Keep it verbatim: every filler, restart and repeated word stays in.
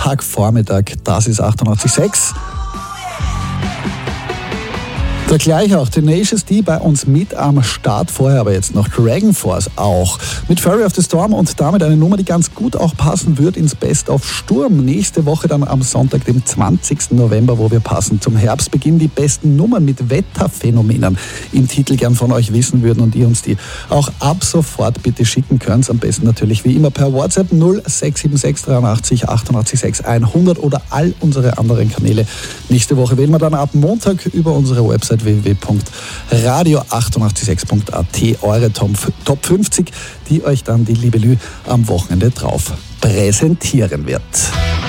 Montagvormittag. Das ist achtundachtzig Komma sechs. Da gleich auch Tenacious D bei uns mit am Start, vorher aber jetzt noch Dragon Force auch. Mit Fury of the Storm und damit eine Nummer, die ganz gut auch passen wird ins Best of Sturm. Nächste Woche dann am Sonntag, dem zwanzigsten November, wo wir passend zum Herbstbeginn die besten Nummern mit Wetterphänomenen im Titel gern von euch wissen würden und ihr uns die auch ab sofort bitte schicken könnt. Am besten natürlich wie immer per WhatsApp null sechs sieben sechs dreiundachtzig achtundachtzig sechs hundert oder all unsere anderen Kanäle. Nächste Woche wählen wir dann ab Montag über unsere Website w w w punkt radio achtundachtzig sechs punkt a t eure Top fünfzig, die euch dann die liebe Lü am Wochenende drauf präsentieren wird.